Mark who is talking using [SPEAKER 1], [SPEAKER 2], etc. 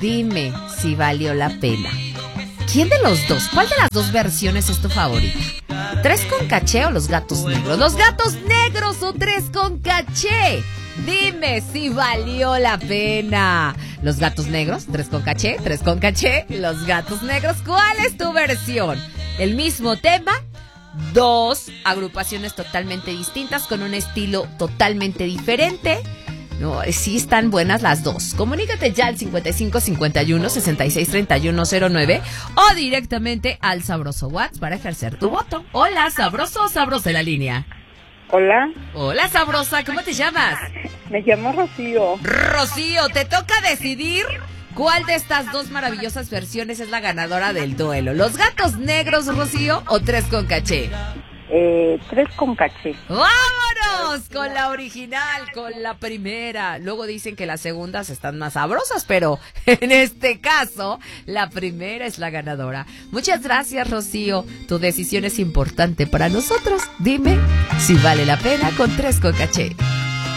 [SPEAKER 1] Dime si valió la pena. ¿Quién de los dos? ¿Cuál de las dos versiones es tu favorita? ¿Tres con caché o los gatos negros? ¿Los gatos negros o tres con caché? Dime si valió la pena. ¿Los gatos negros? ¿Tres con caché? ¿Tres con caché? ¿Los gatos negros? ¿Cuál es tu versión? El mismo tema, dos agrupaciones totalmente distintas con un estilo totalmente diferente. No, sí están buenas las dos. Comunícate ya al 55 51 66 31 09 o directamente al Sabroso WhatsApp para ejercer tu voto. Hola, sabroso o sabrosa en la línea.
[SPEAKER 2] Hola.
[SPEAKER 1] Hola, sabrosa, ¿cómo te llamas?
[SPEAKER 2] Me llamo Rocío.
[SPEAKER 1] Rocío, te toca decidir cuál de estas dos maravillosas versiones es la ganadora del duelo. ¿Los gatos negros, Rocío, o tres con caché?
[SPEAKER 2] Tres con caché.
[SPEAKER 1] ¡Vámonos! Con la original, con la primera. Luego dicen que las segundas están más sabrosas, pero en este caso, la primera es la ganadora. Muchas gracias, Rocío. Tu decisión es importante para nosotros. Dime si vale la pena con tres con caché.